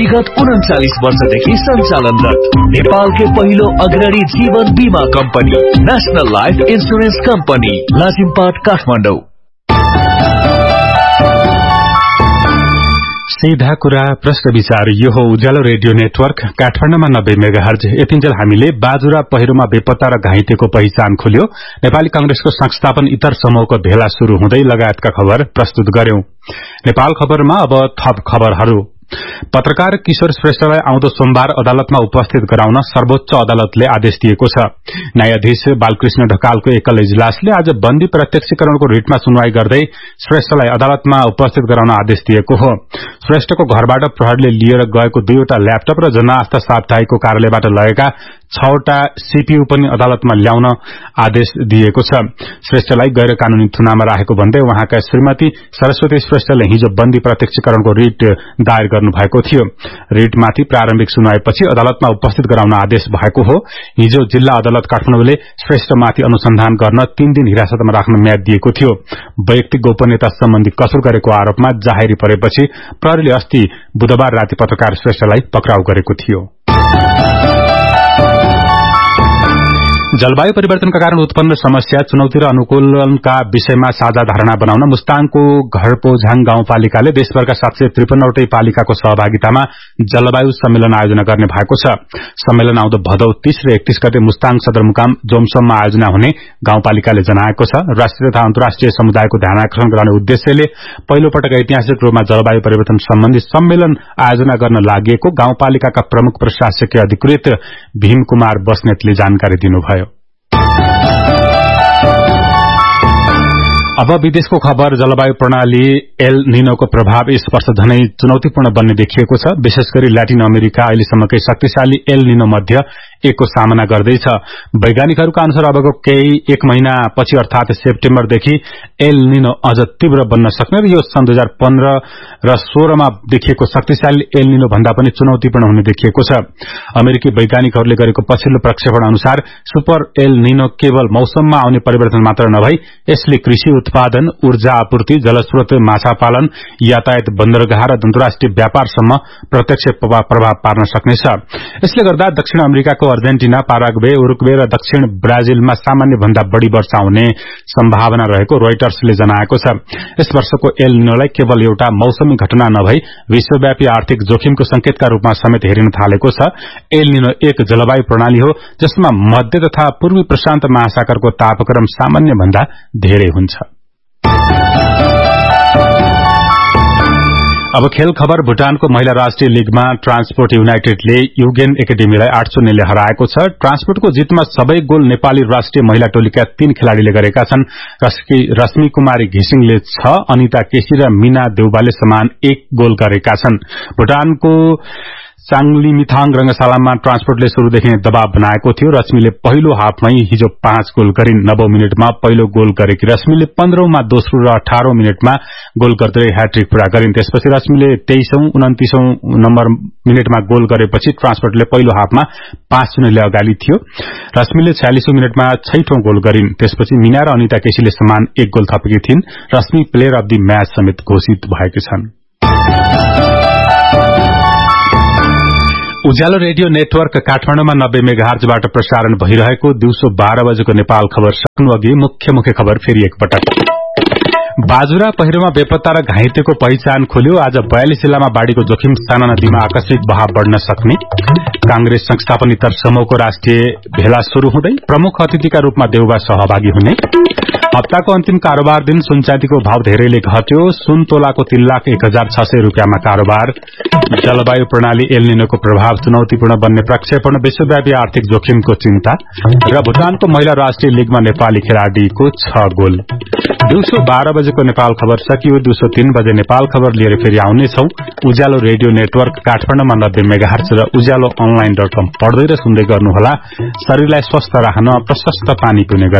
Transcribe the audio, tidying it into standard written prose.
विगत 39 वर्षदेखि सञ्चालनरत नेपालकै पहिलो अग्रणी जीवन बीमा company national life insurance company Lazimpat Kathmandu. सीधा कुरा प्रश्न विचार यो हो उज्यालो रेडियो नेटवर्क काठमाडौँमा 90 मेगाहर्ज। यतिन्जेल हामीले बाजुरा पहिरोमा बेपत्ता र घाइतेको पहिचान खोल्यो, नेपाली कांग्रेसको संस्थापन इतर समूहको भेला शुरू हुँदै लगायतका खबर प्रस्तुत गर्यौं। नेपाल खबरमा अब थप खबरहरू। पत्रकार किशोर श्रेष्ठलाई आउँदो सोमबार अदालतमा उपस्थित गराउन सर्वोच्च अदालतले आदेश दिएको छ। न्यायाधीश बालकृष्ण ढकालको एकल इजलासले आज बन्दी प्रत्यक्षीकरणको रिटमा सुनवाई गर्दै श्रेष्ठलाई अदालतमा उपस्थित गराउन आदेश दिएको हो। श्रेष्ठको घरबाट प्रहरीले लिएर गएको 2वटा ल्यापटप र जनआस्था साप्ताहिकको कार्यालयबाट लगेका 6वटा सीपीयू पनि अदालतमा ल्याउन आदेश दिएको छ। श्रेष्ठलाई गैर कानूनी थुनामा राखेको भन्दै उहाँका श्रीमती सरस्वती श्रेष्ठले हिजो बन्दी प्रत्यक्षीकरणको रिट दायर गर्नुभएको थियो। रिटमाथि प्रारम्भिक सुनवाईपछि अदालतमा उपस्थित गराउन आदेश भएको हो। हिजो जिल्ला अदालत काठमाडौँले श्रेष्ठमाथि अनुसन्धान गर्न 3 दिन हिरासतमा राख्न म्याद दिएको थियो। वैयक्तिक गोपनीयता सम्बन्धी कसुर गरेको आरोपमा जाहेरी परेपछि प्रहरीले अस्ति बुधबार राति पत्रकार श्रेष्ठलाई पक्राउ गरेको थियो। जलवायु परिवर्तनका कारण उत्पन्न समस्या, चुनौती र अनुकूलनका विषयमा साझा धारणा बनाउन मुस्ताङको घरपोझाङ गाउँपालिकाले देशभरका 753वटै पालिकाको सहभागितामा जलवायु सम्मेलन आयोजना गर्ने भएको छ। सम्मेलन आउँदो भदौ 30 र 31 गते मुस्ताङ सदरमुकाम जोमसोममा आयोजना हुने गाउँपालिकाले जनाएको छ। राष्ट्रिय तथा अन्तर्राष्ट्रिय समुदायको ध्यानाकर्षण गराउने उद्देश्यले पहिलो पटक ऐतिहासिक रूपमा जलवायु परिवर्तन सम्बन्धी सम्मेलन आयोजना गर्न लागि गाउँपालिकाका प्रमुख प्रशासकीय अधिकृत भीम कुमार बस्नेतले जानकारी दिनुभयो। अब विदेशको खबर। जलवायु प्रणाली एल निनोको प्रभाव यस वर्ष झनै चुनौतीपूर्ण बन्ने देखिएको छ। विशेष गरी ल्याटिन अमेरिका अहिलेसम्मकै शक्तिशाली एल निनो मध्ये एकको सामना गर्दैछ। वैज्ञानिकहरूका अनुसार अबको केही 1 महिना पछि अर्थात सेप्टेम्बरदेखि एल निनो अझ तीव्र बन्न सक्ने र यो सन् 2015 र 16 मा देखिएको शक्तिशाली एल निनो भन्दा पनि चुनौतीपूर्ण हुने देखिएको छ। अमेरिकी वैज्ञानिकहरूले गरेको पछिल्लो प्रक्षेपण अनुसार सुपर एल निनो केवल मौसममा आउने परिवर्तन मात्र नभई यसले कृषि उत्पादन, ऊर्जा आपूर्ति, जलस्रोत, माछा पालन, यातायात, बन्दरगाह र अन्तर्राष्ट्रिय व्यापारसम्म प्रत्यक्ष प्रभाव पार्न सक्नेछ। यसले गर्दा दक्षिण अमेरिकाको अर्जेन्टिना, पाराग्वे, उरुग्वे र दक्षिण ब्राजिलमा सामान्य भन्दा बढ़ी वर्षा हुने सम्भावना रहेको रोइटर्सले जनाएको छ। यस वर्षको एल निनोलाई केवल एउटा मौसमी घटना नभई विश्वव्यापी आर्थिक जोखिमको संकेतका रूपमा समेत हेरिन थालेको छ। एल निनो एक जलवायु प्रणाली हो जसमा मध्य तथा पूर्वी प्रशान्त महासागरको तापक्रम सामान्य भन्दा धेरै हुन्छ। अब खेल खबर। भुटानको महिला राष्ट्रिय लीगमा ट्रान्सपोर्ट युनाइटेडले युगेन एकाडेमीलाई 8-0 ले हराएको छ। ट्रान्सपोर्टको जितमा सबै गोल नेपाली राष्ट्रिय महिला टोलीका 3 खेलाड़ीले गरेका छन्। रश्मि कुमारी घिसिङले 6, अनिता केसी र मीना देउबाले समान 1 गोल गरेका छन्। भुटानको चाङलिमिथाङ रंगशालामा ट्रान्सपोर्टले शुरूदेखि नै दबाव बनाएको थियो। रश्मिले पहिलो हाफमै हिजो 5 गोल गरिन्। 90 मिनेटमा पहिलो गोल गरेकी रश्मिले 15औं मा दोस्रो र 18औं मिनेटमा गोल गर्दै ह्याट्रिक पूरा गरिन्। त्यसपछि रश्मिले 23औं 29औं नम्बर मिनेटमा गोल गरेपछि ट्रान्सपोर्टले पहिलो हाफमा 5-0 ले अगाडि थियो। रश्मिले 46औं मिनेटमा 6औं गोल गरिन्। त्यसपछि मीना र अनिता केसीले समान 1 गोल थपेकी थिइन्। Rashmi player of the match समेत घोषित भएकी छन्। उज्यालो रेडियो नेटवर्क काठमाडौँमा 90 मेगाहर्जबाट प्रसारण भइरहेको दिउँसो 12 बजेको नेपाल खबर सक्नु अघि मुख्य खबर फेरि एकपटक। बाजुरा पहिरोमा बेपत्ता र घाइतेको पहिचान खोल्यो। आज 42 जिल्लामा बाढ़ीको जोखिम, साना नदीमा आकस्मिक बहाव बढ़न सक्ने। कांग्रेस संस्थापन इतर समूहको राष्ट्रिय भेला शुरू हुँदै प्रमुख अतिथिका रूपमा देउबा सहभागी हुने। हप्ताको अन्तिम कारोबार दिन सुनचाँदीको भाव धेरैले घट्यो। सुन तोलाको 3,01,600 रुपियाँमा कारोबार। जलवायु प्रणाली एल निनोको प्रभाव चुनौतीपूर्ण बन्ने प्रक्षेपण, विश्वव्यापी आर्थिक जोखिमको चिन्ता र भुटानको महिला राष्ट्रिय लीगमा नेपाली खेलाड़ीको 6 गोल। दिउँसो 12 बजेको नेपाल खबर सकियो। दिउँसो 3 बजे नेपाल खबर लिएर फेरि आउनेछौ। उज्यालो रेडियो नेटवर्क काठमाडौँमा 90 मेगाहर्ज र उज्यालो online.com पढ्दै र सुन्दै गर्नुहोला। शरीरलाई स्वस्थ राख्न प्रशस्त पानी पिउने